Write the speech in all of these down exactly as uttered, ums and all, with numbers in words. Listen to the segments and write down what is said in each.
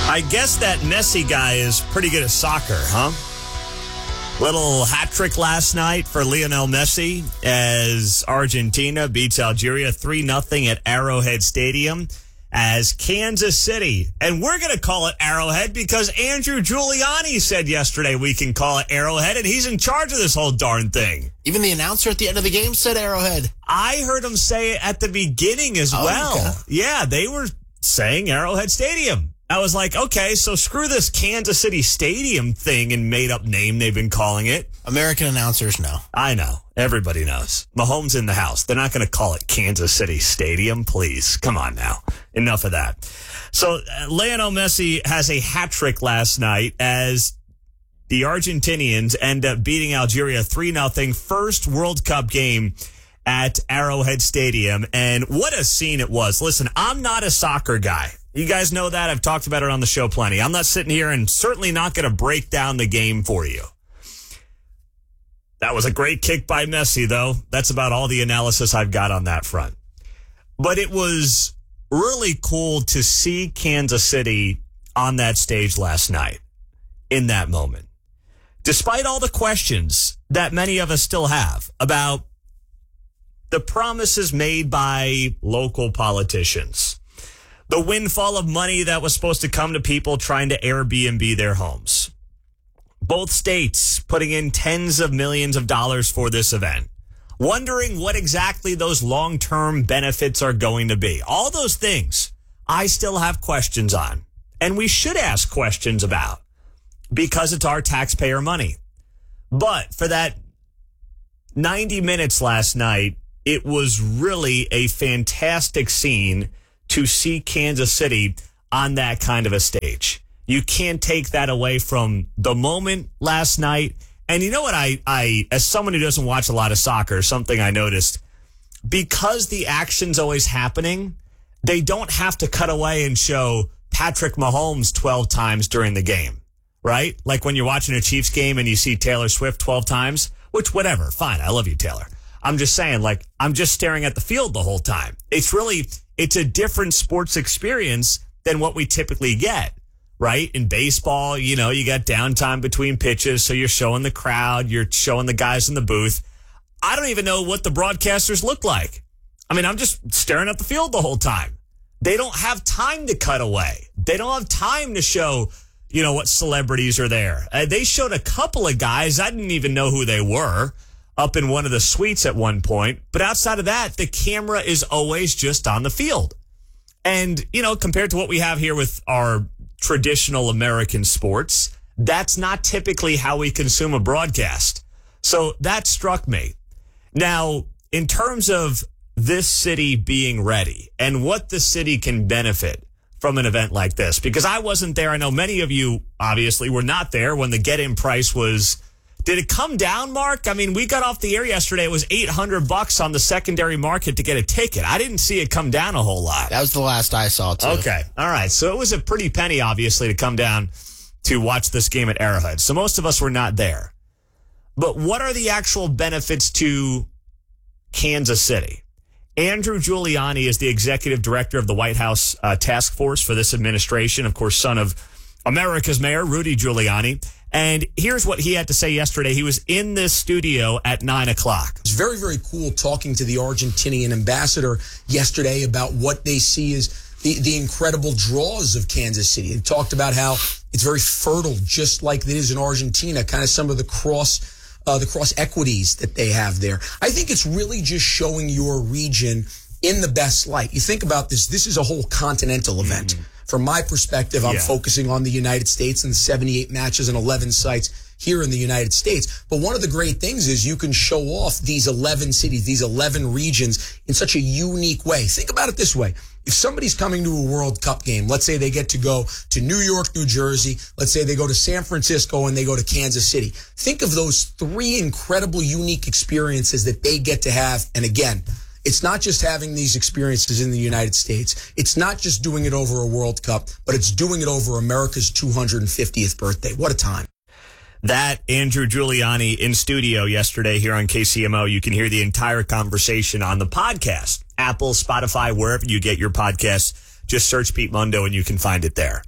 I guess that Messi guy is pretty good at soccer, huh? Little hat trick last night for Lionel Messi as Argentina beats Algeria three nothing at Arrowhead Stadium as Kansas City. And we're going to call it Arrowhead because Andrew Giuliani said yesterday we can call it Arrowhead, and he's in charge of this whole darn thing. Even the announcer at the end of the game said Arrowhead. I heard him say it at the beginning as oh, well. Okay. Yeah, they were saying Arrowhead Stadium. I was like, okay, so screw this Kansas City Stadium thing and made-up name they've been calling it. American announcers know. I know. Everybody knows. Mahomes in the house. They're not going to call it Kansas City Stadium, please. Come on now. Enough of that. So uh, Lionel Messi has a hat trick last night as the Argentinians end up beating Algeria three nothing. First World Cup game at Arrowhead Stadium. And what a scene it was. Listen, I'm not a soccer guy. You guys know that. I've talked about it on the show plenty. I'm not sitting here and certainly not going to break down the game for you. That was a great kick by Messi, though. That's about all the analysis I've got on that front. But it was really cool to see Kansas City on that stage last night in that moment. Despite all the questions that many of us still have about the promises made by local politicians, the windfall of money that was supposed to come to people trying to Airbnb their homes. Both states putting in tens of millions of dollars for this event. Wondering what exactly those long-term benefits are going to be. All those things I still have questions on. And we should ask questions about because it's our taxpayer money. But for that ninety minutes last night, it was really a fantastic scene to see Kansas City on that kind of a stage. You can't take that away from the moment last night. And you know what, I, I, as someone who doesn't watch a lot of soccer, something I noticed, because the action's always happening, they don't have to cut away and show Patrick Mahomes twelve times during the game, right? Like when you're watching a Chiefs game and you see Taylor Swift twelve times, which whatever, fine, I love you, Taylor. I'm just saying, like, I'm just staring at the field the whole time. It's really, it's a different sports experience than what we typically get, right? In baseball, you know, you got downtime between pitches, so you're showing the crowd, you're showing the guys in the booth. I don't even know what the broadcasters look like. I mean, I'm just staring at the field the whole time. They don't have time to cut away. They don't have time to show, you know, what celebrities are there. Uh, they showed a couple of guys. I didn't even know who they were up in one of the suites at one point. But outside of that, the camera is always just on the field. And, you know, compared to what we have here with our traditional American sports, that's not typically how we consume a broadcast. So that struck me. Now, in terms of this city being ready and what the city can benefit from an event like this, because I wasn't there. I know many of you obviously were not there when the get-in price was. Did it come down, Mark? I mean, we got off the air yesterday. It was eight hundred bucks on the secondary market to get a ticket. I didn't see it come down a whole lot. That was the last I saw, too. Okay. All right. So it was a pretty penny, obviously, to come down to watch this game at Arrowhead. So most of us were not there. But what are the actual benefits to Kansas City? Andrew Giuliani is the executive director of the White House uh, task force for this administration, of course, son of America's mayor, Rudy Giuliani. And here's what he had to say yesterday. He was in this studio at nine o'clock. It's very, very cool talking to the Argentinian ambassador yesterday about what they see as the, the incredible draws of Kansas City. And talked about how it's very fertile, just like it is in Argentina, kind of some of the cross uh, the cross equities that they have there. I think it's really just showing your region in the best light. You think about this, this is a whole continental event. Mm-hmm. From my perspective, I'm yeah. focusing on the United States and the seventy-eight matches and eleven sites here in the United States. But one of the great things is you can show off these eleven cities, these eleven regions in such a unique way. Think about it this way. If somebody's coming to a World Cup game, let's say they get to go to New York, New Jersey, let's say they go to San Francisco and they go to Kansas City. Think of those three incredible, unique experiences that they get to have. And again, it's not just having these experiences in the United States. It's not just doing it over a World Cup, but it's doing it over America's two hundred fiftieth birthday. What a time. That Andrew Giuliani in studio yesterday here on K C M O. You can hear the entire conversation on the podcast. Apple, Spotify, wherever you get your podcasts. Just search Pete Mundo and you can find it there.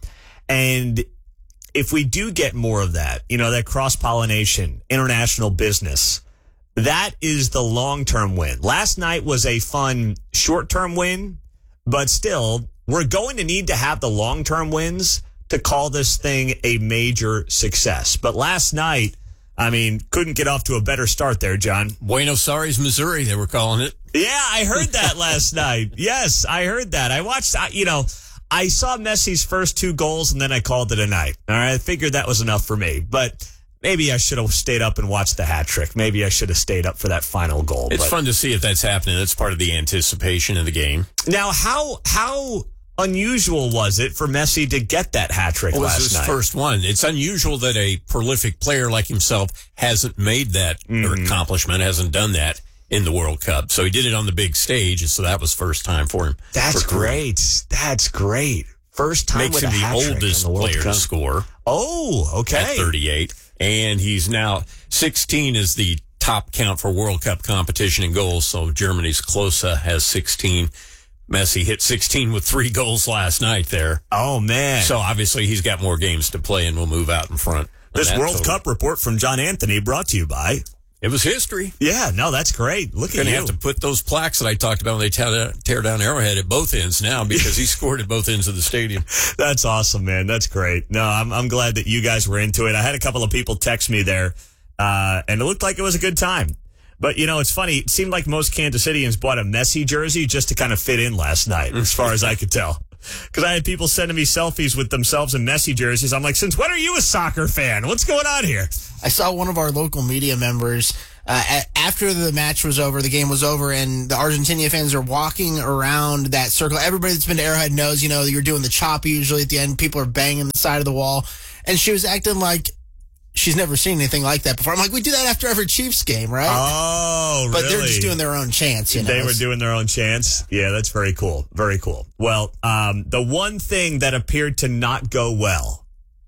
And if we do get more of that, you know, that cross-pollination, international business, that is the long-term win. Last night was a fun short-term win, but still, we're going to need to have the long-term wins to call this thing a major success. But last night, I mean, couldn't get off to a better start there, John. Buenos Aires, Missouri, they were calling it. Yeah, I heard that last night. Yes, I heard that. I watched, you know, I saw Messi's first two goals, and then I called it a night. All right, I figured that was enough for me. But maybe I should have stayed up and watched the hat trick. Maybe I should have stayed up for that final goal. It's but. fun to see if that's happening. That's part of the anticipation of the game. Now, how how unusual was it for Messi to get that hat trick well, last it was his night? First one. It's unusual that a prolific player like himself hasn't made that mm-hmm. accomplishment, hasn't done that in the World Cup. So he did it on the big stage, and so that was first time for him. That's for great. That's great. First time Makes with him a the hat trick oldest in the World player Cup. to score. Oh, okay. At thirty-eight. And he's now sixteen is the top count for World Cup competition in goals. So Germany's Klose has sixteen. Messi hit sixteen with three goals last night there. Oh, man. So obviously he's got more games to play and will move out in front. This World total. Cup report from John Anthony brought to you by... It was history. Yeah, no, that's great. Look You're at you. Going to have to put those plaques that I talked about when they tear, tear down Arrowhead at both ends now because he scored at both ends of the stadium. That's awesome, man. That's great. No, I'm I'm glad that you guys were into it. I had a couple of people text me there, uh, and it looked like it was a good time. But, you know, it's funny. It seemed like most Kansas Cityans bought a Messi jersey just to kind of fit in last night, as far as I could tell. Because I had people sending me selfies with themselves in Messi jerseys. I'm like, since when are you a soccer fan? What's going on here? I saw one of our local media members, uh, a- after the match was over, the game was over, and the Argentina fans are walking around that circle. Everybody that's been to Arrowhead knows, you know, you're doing the chop usually at the end. People are banging the side of the wall. And she was acting like she's never seen anything like that before. I'm like, we do that after every Chiefs game, right? Oh, but really? They're just doing their own chants, you know. They were doing their own chants? Yeah, that's very cool. Very cool. Well, um, the one thing that appeared to not go well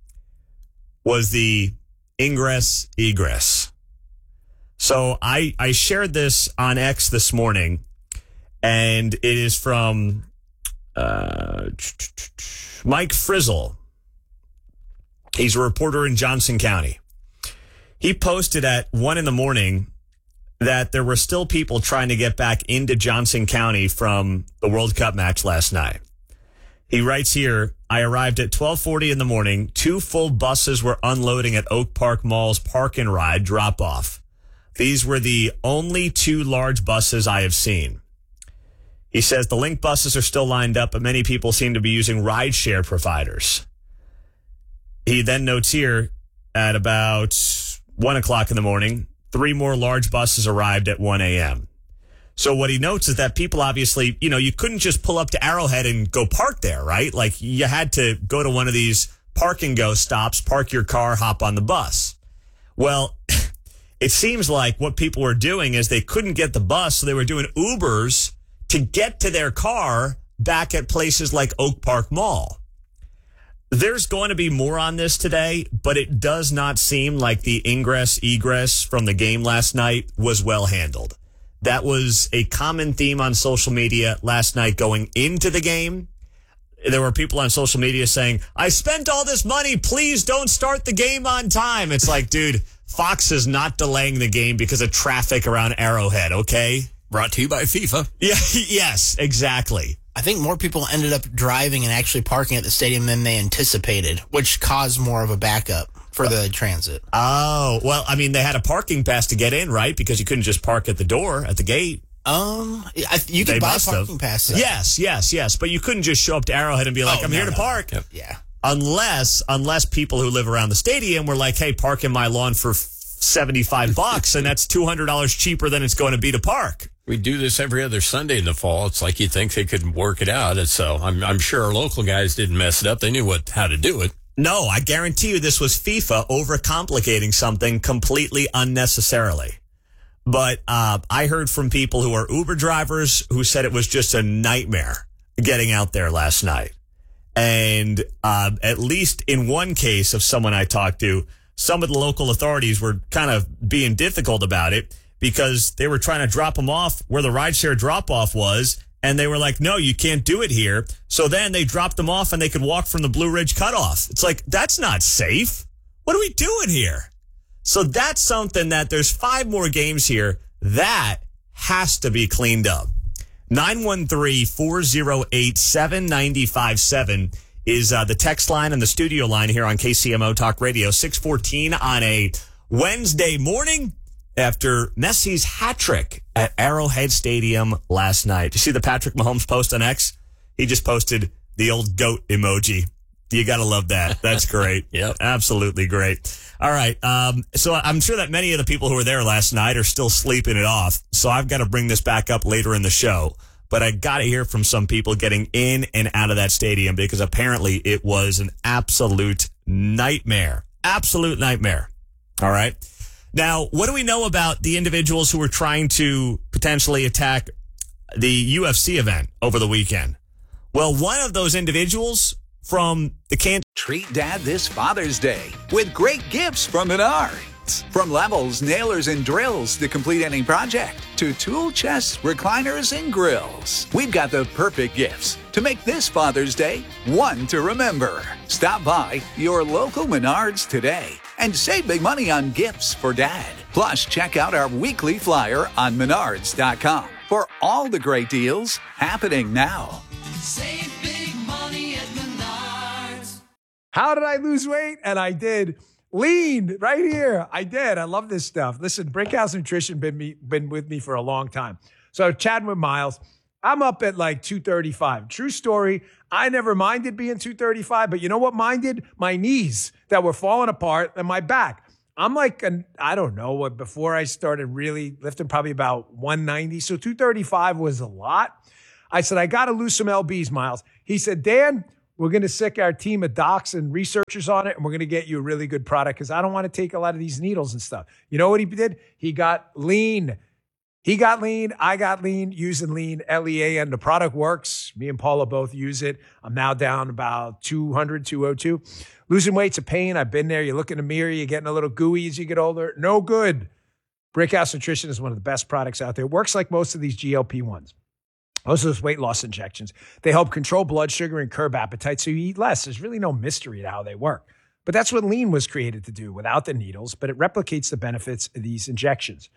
was the ingress egress. So I, I shared this on X this morning, and it is from uh, Mike Frizzle. He's a reporter in Johnson County. He posted at one in the morning that there were still people trying to get back into Johnson County from the World Cup match last night. He writes here, I arrived at twelve forty in the morning. Two full buses were unloading at Oak Park Mall's Park and Ride drop-off. These were the only two large buses I have seen. He says the Link buses are still lined up, but many people seem to be using rideshare providers. He then notes here at about one o'clock in the morning, three more large buses arrived at one a.m. So what he notes is that people obviously, you know, you couldn't just pull up to Arrowhead and go park there, right? Like you had to go to one of these park and go stops, park your car, hop on the bus. Well, it seems like what people were doing is they couldn't get the bus, so they were doing Ubers to get to their car back at places like Oak Park Mall. There's going to be more on this today, but it does not seem like the ingress egress from the game last night was well handled. That was a common theme on social media last night going into the game. There were people on social media saying, I spent all this money. Please don't start the game on time. It's like, dude, Fox is not delaying the game because of traffic around Arrowhead, okay? Brought to you by FIFA. Yeah, yes, exactly. I think more people ended up driving and actually parking at the stadium than they anticipated, which caused more of a backup for the transit. Oh, well, I mean, they had a parking pass to get in, right? Because you couldn't just park at the door, at the gate. Um, I, you could They buy must parking have. passes. Yes, yes, yes. But you couldn't just show up to Arrowhead and be like, Oh, I'm no, here to no. park. Yep. Yeah. Unless, unless people who live around the stadium were like, hey, park in my lawn for seventy-five bucks, and that's two hundred dollars cheaper than it's going to be to park. We do this every other Sunday in the fall. It's like you'd think they could work it out. And so I'm, I'm sure our local guys didn't mess it up. They knew what how to do it. No, I guarantee you this was FIFA overcomplicating something completely unnecessarily. But uh, I heard from people who are Uber drivers who said it was just a nightmare getting out there last night. And uh, at least in one case of someone I talked to, some of the local authorities were kind of being difficult about it because they were trying to drop them off where the rideshare drop-off was, And they were like, no, you can't do it here. So then they dropped them off and they could walk from the Blue Ridge Cutoff. It's like, that's not safe. What are we doing here? So that's something that there's five more games here. That has to be cleaned up. nine one three, four oh eight, seven nine five seven is uh, the text line and the studio line here on K C M O Talk Radio. six fourteen on a Wednesday morning after Messi's hat trick at Arrowhead Stadium last night. You see the Patrick Mahomes post on X? He just posted the old goat emoji. You got to love that. That's great. Yep. Absolutely great. All right. Um, so I'm sure that many of the people who were there last night are still sleeping it off. So I've got to bring this back up later in the show. But I got to hear from some people getting in and out of that stadium because apparently it was an absolute nightmare. Absolute nightmare. All right. Now, what do we know about the individuals who were trying to potentially attack the U F C event over the weekend? Well, one of those individuals from the Kansas... Treat Dad this Father's Day with great gifts from Menards. From levels, nailers, and drills to complete any project, to tool chests, recliners, and grills. We've got the perfect gifts to make this Father's Day one to remember. Stop by your local Menards today and save big money on gifts for Dad. Plus, check out our weekly flyer on menards dot com for all the great deals happening now. Save big money at Menards. How did I lose weight? And I did. Lean right here. I did. I love this stuff. Listen, Brickhouse Nutrition been me been with me for a long time. So chatting with Miles, I'm up at like two thirty-five. True story. I never minded being two thirty-five, but you know what minded? My knees that were falling apart and my back. I'm like, an, I don't know what, before I started really lifting, probably about one ninety. So two thirty-five was a lot. I said, I got to lose some L Bs, Miles. He said, Dan, we're going to sick our team of docs and researchers on it, and we're going to get you a really good product because I don't want to take a lot of these needles and stuff. You know what he did? He got lean. He got lean. I got lean using lean, L E A, and the product works. Me and Paula both use it. I'm now down about two hundred, two oh two. Losing weight's a pain. I've been there. You look in the mirror, you're getting a little gooey as you get older. No good. Brickhouse Nutrition is one of the best products out there. It works like most of these G L P ones. Most of those weight loss injections. They help control blood sugar and curb appetite so you eat less. There's really no mystery to how they work. But that's what lean was created to do without the needles, but it replicates the benefits of these injections.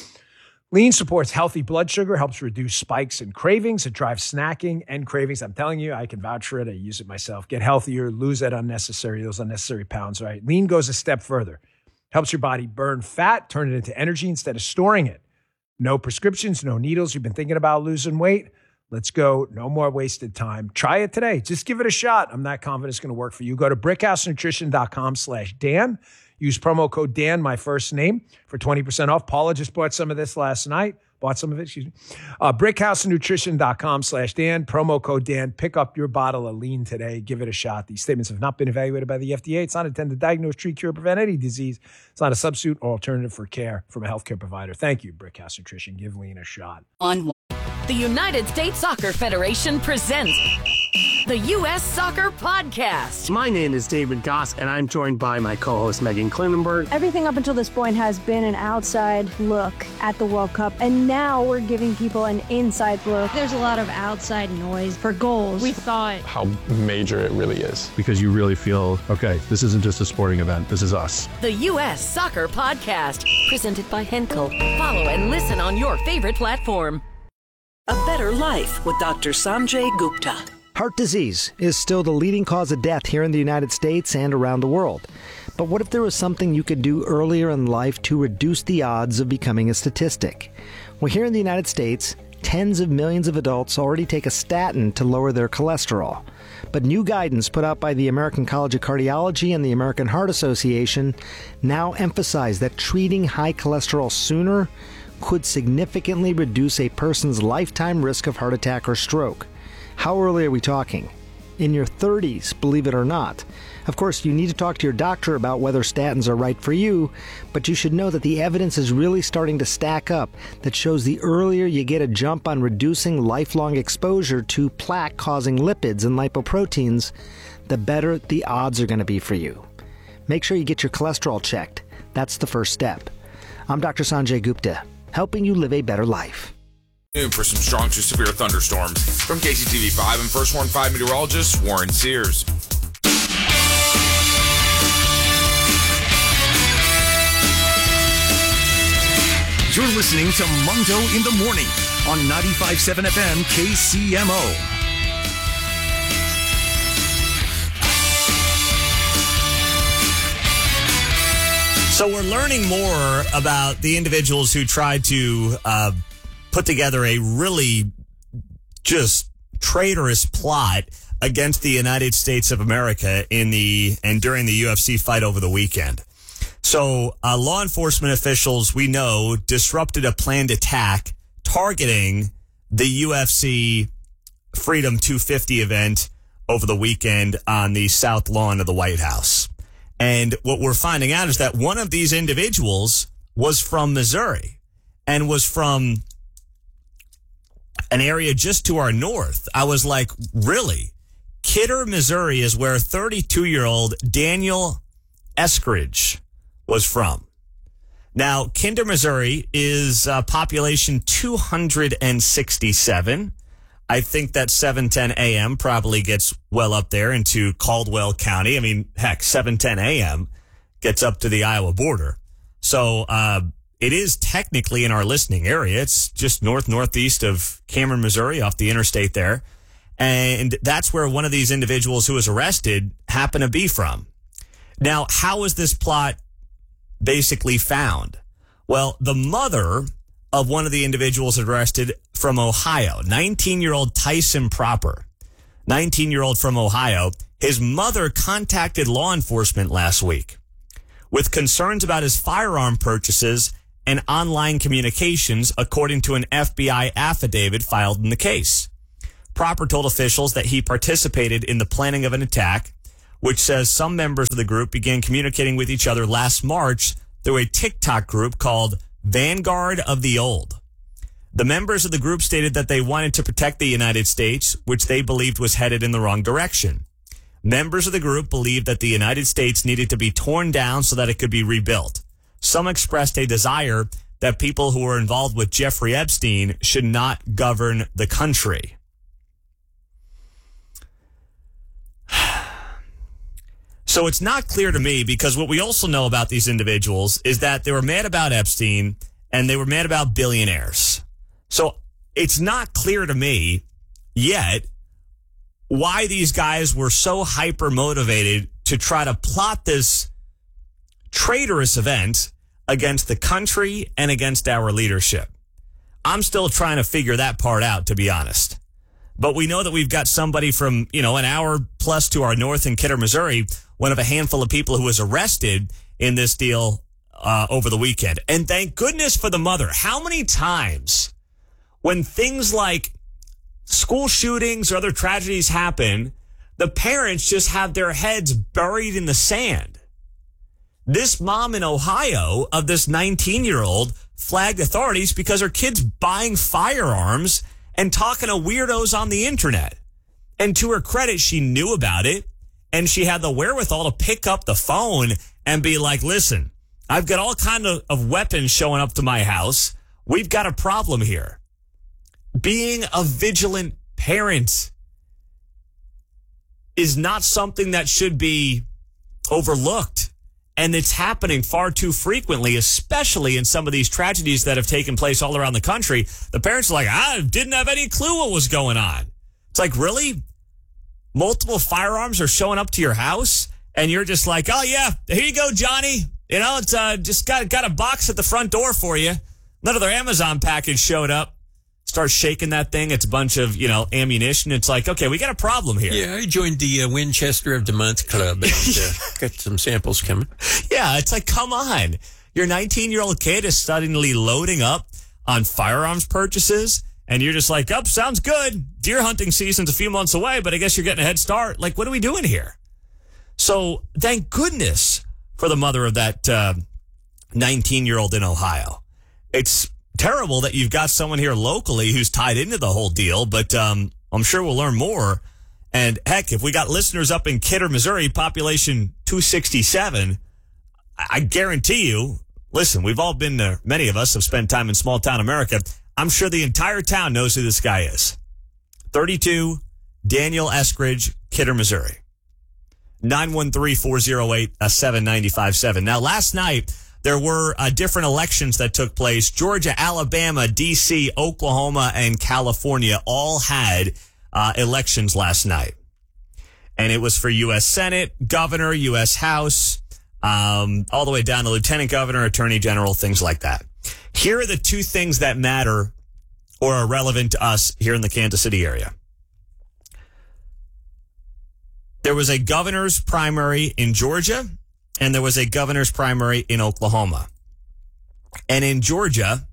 Lean supports healthy blood sugar, helps reduce spikes and cravings. It drives snacking and cravings. I'm telling you, I can vouch for it. I use it myself. Get healthier, lose that unnecessary, those unnecessary pounds, right? Lean goes a step further. Helps your body burn fat, turn it into energy instead of storing it. No prescriptions, no needles. You've been thinking about losing weight? Let's go. No more wasted time. Try it today. Just give it a shot. I'm not confident it's going to work for you. Go to brickhousenutrition.com slash Dan. Use promo code Dan, my first name, for twenty percent off. Paula just bought some of this last night. Bought some of it, excuse me. Uh, brickhousenutrition.com slash Dan. Promo code Dan. Pick up your bottle of lean today. Give it a shot. These statements have not been evaluated by the F D A. It's not intended to diagnose, treat, cure, or prevent any disease. It's not a substitute or alternative for care from a healthcare provider. Thank you, Brickhouse Nutrition. Give lean a shot. On the United States Soccer Federation presents the U S Soccer Podcast. My name is David Goss, and I'm joined by my co-host Megan Klinenberg. Everything up until this point has been an outside look at the World Cup, and now we're giving people an inside look. There's a lot of outside noise for goals. We thought how major it really is. Because you really feel, okay, this isn't just a sporting event, this is us. The U S Soccer Podcast, presented by Henkel. Follow and listen on your favorite platform. A Better Life with Doctor Sanjay Gupta. Heart disease is still the leading cause of death here in the United States and around the world. But what if there was something you could do earlier in life to reduce the odds of becoming a statistic? Well, here in the United States, tens of millions of adults already take a statin to lower their cholesterol. But new guidance put out by the American College of Cardiology and the American Heart Association now emphasize that treating high cholesterol sooner could significantly reduce a person's lifetime risk of heart attack or stroke. How early are we talking? In your thirties, believe it or not. Of course, you need to talk to your doctor about whether statins are right for you, but you should know that the evidence is really starting to stack up that shows the earlier you get a jump on reducing lifelong exposure to plaque-causing lipids and lipoproteins, the better the odds are going to be for you. Make sure you get your cholesterol checked. That's the first step. I'm Doctor Sanjay Gupta, helping you live a better life. For some strong to severe thunderstorms. From K C T V five, I'm First Warn five meteorologist Warren Sears. You're listening to Mundo in the Morning on ninety-five point seven F M K C M O. So we're learning more about the individuals who tried to uh, put together a really just traitorous plot against the United States of America in the and during the U F C fight over the weekend. So uh, law enforcement officials, we know, disrupted a planned attack targeting the U F C Freedom two fifty event over the weekend on the south lawn of the White House. And what we're finding out is that one of these individuals was from Missouri and was from an area just to our north. I was like, really? Kidder, Missouri is where thirty-two-year-old Daniel Eskridge was from. Now, Kinder, Missouri is uh, population two hundred sixty-seven. I think that seven ten a m probably gets well up there into Caldwell County. I mean, heck, seven ten a m gets up to the Iowa border. So uh, it is technically in our listening area. It's just north-northeast of Cameron, Missouri, off the interstate there. And that's where one of these individuals who was arrested happened to be from. Now, how was this plot basically found? Well, the mother of one of the individuals arrested from Ohio, nineteen-year-old Tyson Proper, nineteen-year-old from Ohio, his mother contacted law enforcement last week with concerns about his firearm purchases and online communications, according to an F B I affidavit filed in the case. Proper told officials that he participated in the planning of an attack, which says some members of the group began communicating with each other last March through a TikTok group called Vanguard of the Old. The members of the group stated that they wanted to protect the United States, which they believed was headed in the wrong direction. Members of the group believed that the United States needed to be torn down so that it could be rebuilt. Some expressed a desire that people who were involved with Jeffrey Epstein should not govern the country. So it's not clear to me, because what we also know about these individuals is that they were mad about Epstein and they were mad about billionaires. So it's not clear to me yet why these guys were so hyper motivated to try to plot this traitorous event against the country and against our leadership. I'm still trying to figure that part out, to be honest. But we know that we've got somebody from, you know, an hour plus to our north in Kidder, Missouri, one of a handful of people who was arrested in this deal uh, over the weekend. And thank goodness for the mother. How many times when things like school shootings or other tragedies happen, the parents just have their heads buried in the sand? This mom in Ohio of this nineteen-year-old flagged authorities because her kid's buying firearms and talking to weirdos on the internet. And to her credit, she knew about it, and she had the wherewithal to pick up the phone and be like, listen, I've got all kinds of, of weapons showing up to my house. We've got a problem here. Being a vigilant parent is not something that should be overlooked. And it's happening far too frequently, especially in some of these tragedies that have taken place all around the country. The parents are like, I didn't have any clue what was going on. It's like, really? Multiple firearms are showing up to your house, and you're just like, oh, yeah, here you go, Johnny. You know, it's uh, just got, got a box at the front door for you. Another Amazon package showed up. Start shaking that thing. It's a bunch of, you know, ammunition. It's like, okay, we got a problem here. Yeah, I joined the uh, Winchester of the Month Club and uh, got some samples coming. Yeah, it's like, come on. Your nineteen-year-old kid is suddenly loading up on firearms purchases, and you're just like, oh, sounds good. Deer hunting season's a few months away, but I guess you're getting a head start. Like, what are we doing here? So thank goodness for the mother of that uh, nineteen-year-old in Ohio. It's terrible that you've got someone here locally who's tied into the whole deal, but um, I'm sure we'll learn more. And heck, if we got listeners up in Kidder, Missouri, population two sixty-seven, I guarantee you, listen, we've all been there. Many of us have spent time in small town America. I'm sure the entire town knows who this guy is. thirty-two Daniel Eskridge, Kidder, Missouri. nine one three, four oh eight, seven nine five seven. Now, last night, there were uh, different elections that took place. Georgia, Alabama, D C, Oklahoma, and California all had uh, elections last night. And it was for U S Senate, governor, U S House, um, all the way down to lieutenant governor, attorney general, things like that. Here are the two things that matter or are relevant to us here in the Kansas City area. There was a governor's primary in Georgia, and there was a governor's primary in Oklahoma. And in Georgia,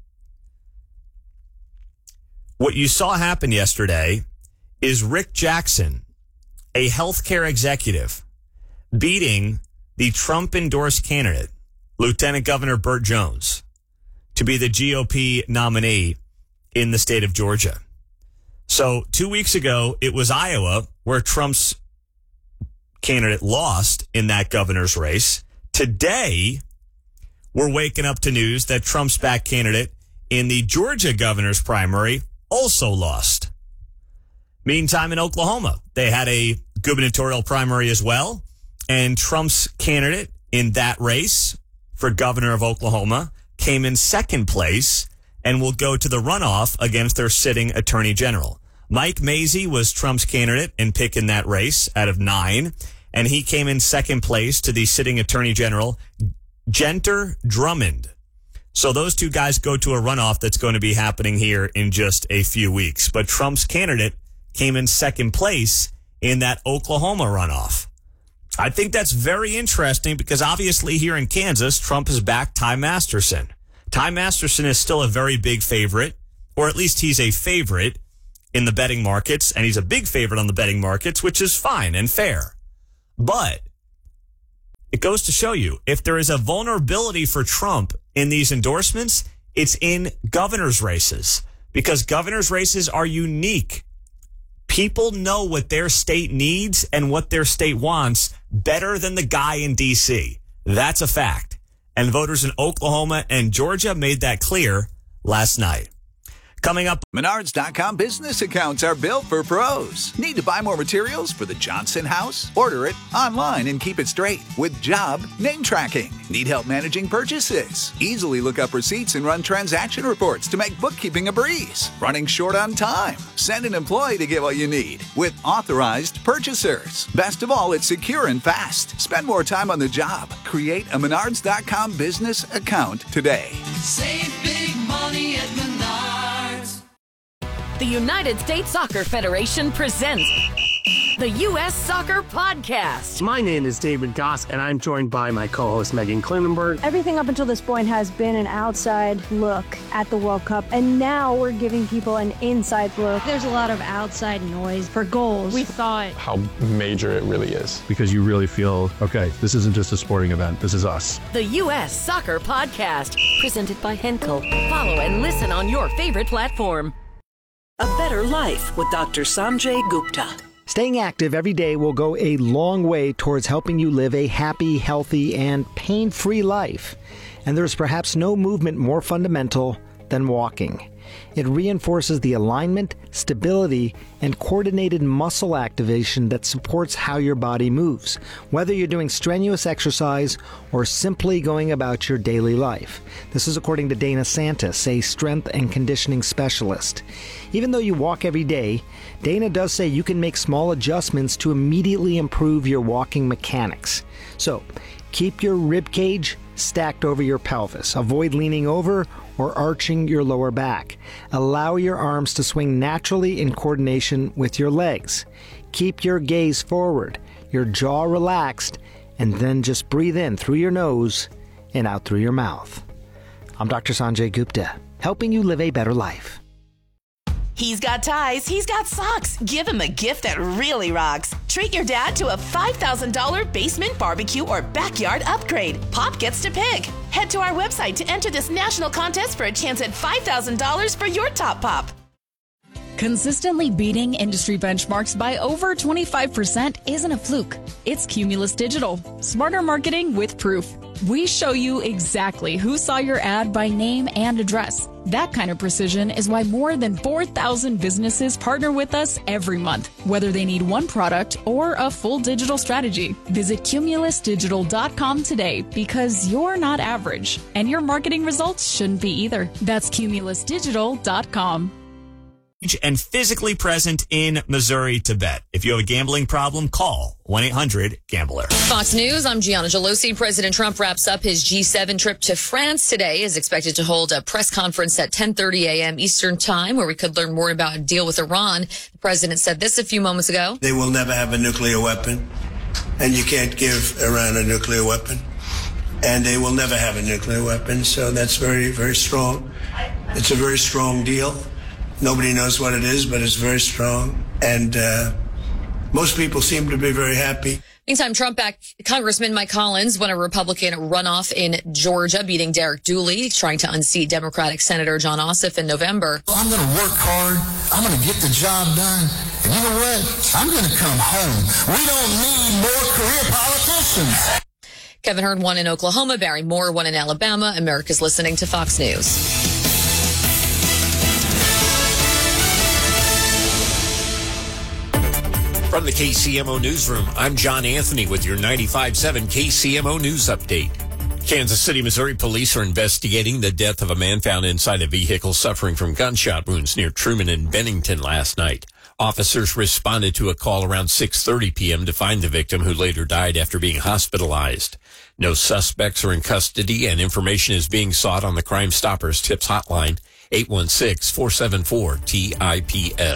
what you saw happen yesterday is Rick Jackson, a healthcare executive, beating the Trump-endorsed candidate, Lieutenant Governor Burt Jones, to be the G O P nominee in the state of Georgia. So two weeks ago, it was Iowa where Trump's candidate lost in that governor's race. Today, we're waking up to news that Trump's back candidate in the Georgia governor's primary also lost. Meantime, in Oklahoma, they had a gubernatorial primary as well, and Trump's candidate in that race for governor of Oklahoma came in second place and will go to the runoff against their sitting attorney general. Mike Mazzei was Trump's candidate and pick in that race out of nine, and he came in second place to the sitting attorney general, Genter Drummond. So those two guys go to a runoff that's going to be happening here in just a few weeks. But Trump's candidate came in second place in that Oklahoma runoff. I think that's very interesting because obviously here in Kansas, Trump has backed Ty Masterson. Ty Masterson is still a very big favorite, or at least he's a favorite in the betting markets, and he's a big favorite on the betting markets, which is fine and fair. But it goes to show you, if there is a vulnerability for Trump in these endorsements, it's in governor's races, because governor's races are unique. People know what their state needs and what their state wants better than the guy in D C. That's a fact. And voters in Oklahoma and Georgia made that clear last night. Coming up, Menards dot com business accounts are built for pros. Need to buy more materials for the Johnson house? Order it online and keep it straight with job name tracking. Need help managing purchases? Easily look up receipts and run transaction reports to make bookkeeping a breeze. Running short on time? Send an employee to get what you need with authorized purchasers. Best of all, it's secure and fast. Spend more time on the job. Create a Menards dot com business account today. Save big money at Menards. The United States Soccer Federation presents the U S Soccer Podcast. My name is David Goss, and I'm joined by my co-host Megan Klinenberg. Everything up until this point has been an outside look at the World Cup, and now we're giving people an inside look. There's a lot of outside noise for goals. We thought How major it really is. Because you really feel, okay, this isn't just a sporting event. This is us. The U S Soccer Podcast, presented by Henkel. Follow and listen on your favorite platform. A Better Life with Doctor Sanjay Gupta. Staying active every day will go a long way towards helping you live a happy, healthy, and pain-free life. And there is perhaps no movement more fundamental than walking. It reinforces the alignment, stability, and coordinated muscle activation that supports how your body moves, whether you're doing strenuous exercise or simply going about your daily life. This is according to Dana Santis, a strength and conditioning specialist. Even though you walk every day, Dana does say you can make small adjustments to immediately improve your walking mechanics. So, keep your rib cage stacked over your pelvis. Avoid leaning over or arching your lower back. Allow your arms to swing naturally in coordination with your legs. Keep your gaze forward, your jaw relaxed, and then just breathe in through your nose and out through your mouth. I'm Doctor Sanjay Gupta, helping you live a better life. He's got ties, he's got socks. Give him a gift that really rocks. Treat your dad to a five thousand dollars basement barbecue or backyard upgrade. Pop gets to pick. Head to our website to enter this national contest for a chance at five thousand dollars for your top pop. Consistently beating industry benchmarks by over twenty-five percent isn't a fluke. It's Cumulus Digital. Smarter marketing with proof. We show you exactly who saw your ad by name and address. That kind of precision is why more than four thousand businesses partner with us every month, whether they need one product or a full digital strategy. Visit cumulus digital dot com today because you're not average, and your marketing results shouldn't be either. That's cumulus digital dot com. And physically present in Missouri to bet. If you have a gambling problem, call one eight hundred gambler. Fox News, I'm Gianna Gelosi. President Trump wraps up his G seven trip to France today. Is expected to hold a press conference at ten thirty a.m. Eastern Time, where we could learn more about a deal with Iran. The president said this a few moments ago. They will never have a nuclear weapon, and you can't give Iran a nuclear weapon. And they will never have a nuclear weapon, so that's very, very strong. It's a very strong deal. Nobody knows what it is, but it's very strong. And uh, most people seem to be very happy. Meantime, Trump-backed Congressman Mike Collins won a Republican runoff in Georgia, beating Derek Dooley, trying to unseat Democratic Senator John Ossoff in November. I'm going to work hard. I'm going to get the job done. And you know what? I'm going to come home. We don't need more career politicians. Kevin Hern won in Oklahoma. Barry Moore won in Alabama. America's listening to Fox News. From the K C M O Newsroom, I'm John Anthony with your ninety-five point seven K C M O News Update. Kansas City, Missouri police are investigating the death of a man found inside a vehicle suffering from gunshot wounds near Truman and Bennington last night. Officers responded to a call around six thirty p.m. to find the victim, who later died after being hospitalized. No suspects are in custody, and information is being sought on the Crime Stoppers Tips Hotline, eight one six, four seven four, T I P S.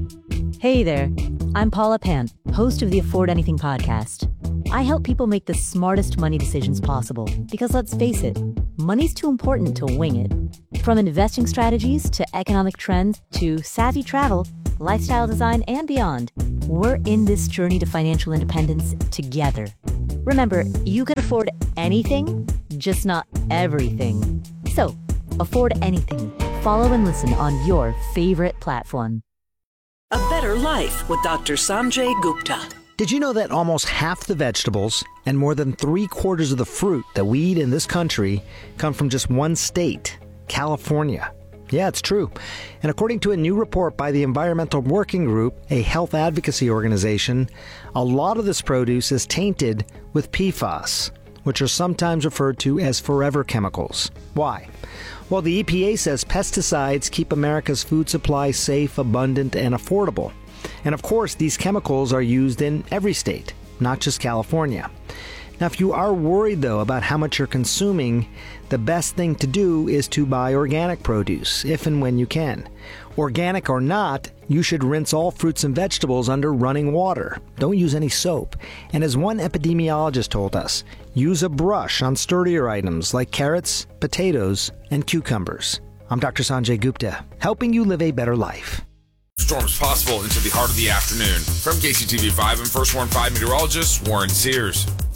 Hey there, I'm Paula Pant, host of the Afford Anything podcast. I help people make the smartest money decisions possible because, let's face it, money's too important to wing it. From investing strategies to economic trends to savvy travel, lifestyle design, and beyond, we're in this journey to financial independence together. Remember, you can afford anything, just not everything. So, afford anything. Follow and listen on your favorite platform. A Better Life with Doctor Sanjay Gupta. Did you know that almost half the vegetables and more than three quarters of the fruit that we eat in this country come from just one state, California? Yeah, it's true. And according to a new report by the Environmental Working Group, a health advocacy organization, a lot of this produce is tainted with P FAS, which are sometimes referred to as forever chemicals. Why? Well, the E P A says pesticides keep America's food supply safe, abundant, and affordable. And of course, these chemicals are used in every state, not just California. Now, if you are worried, though, about how much you're consuming, the best thing to do is to buy organic produce, if and when you can. Organic or not, you should rinse all fruits and vegetables under running water. Don't use any soap. And as one epidemiologist told us, use a brush on sturdier items like carrots, potatoes, and cucumbers. I'm Doctor Sanjay Gupta, helping you live a better life. Storms possible into the heart of the afternoon. From K C T V five and First Warn five meteorologist Warren Sears.